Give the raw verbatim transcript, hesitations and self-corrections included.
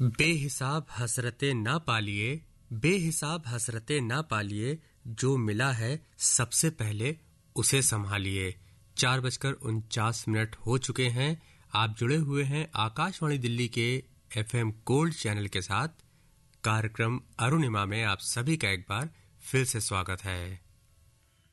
बेहिसाब हसरतें ना पालिए, बेहिसाब हसरतें ना पालिए, जो मिला है सबसे पहले उसे संभालिए। चार बजकर उनचास मिनट हो चुके हैं। आप जुड़े हुए हैं आकाशवाणी दिल्ली के एफएम गोल्ड चैनल के साथ। कार्यक्रम अरुणिमा में आप सभी का एक बार फिर से स्वागत है।